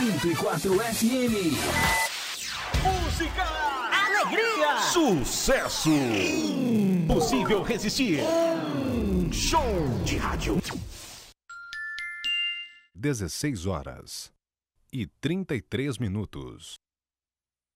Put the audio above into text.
104 FM. Música, alegria, sucesso, impossível resistir. Show de rádio. 16h33.